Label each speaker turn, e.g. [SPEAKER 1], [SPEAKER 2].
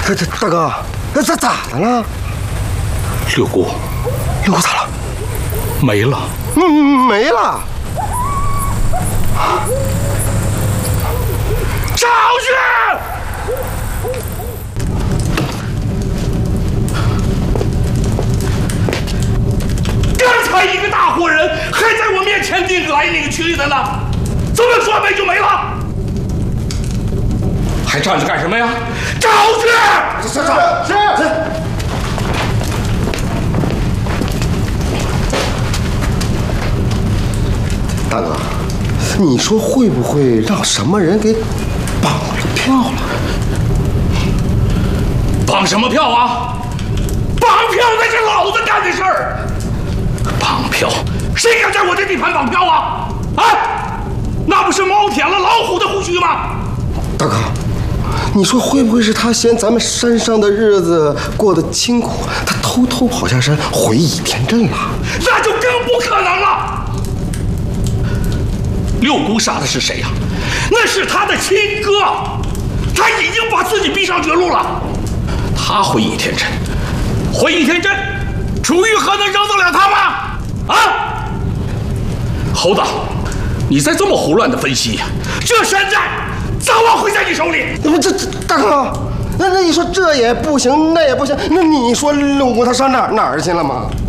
[SPEAKER 1] 大哥，这咋的了？
[SPEAKER 2] 六姑
[SPEAKER 1] 咋了？
[SPEAKER 2] 没了。
[SPEAKER 1] 没了。
[SPEAKER 2] 上去！刚才一个大活人还在我面前拧来拧去的呢，怎么说没就没了？还站着干什么呀？找去！
[SPEAKER 1] 是。大哥，你说会不会让什么人给绑了票了？
[SPEAKER 2] 绑什么票啊？绑票那是老子干的事儿。绑票，谁敢在我这地盘绑票啊？啊，那不是猫舔了老虎的胡须吗？
[SPEAKER 1] 大哥，你说会不会是他嫌咱们山上的日子过得清苦，他偷偷跑下山回倚天镇了？
[SPEAKER 2] 那就更不可能了。六姑杀的是谁呀？那是他的亲哥，他已经把自己逼上绝路了。他回倚天镇，楚玉和能饶得了他吗？啊！猴子，你再这么胡乱的分析，这山寨早晚会在你手里。
[SPEAKER 1] 这大哥，那你说这也不行，那也不行，那你说六姑他上哪儿去了吗？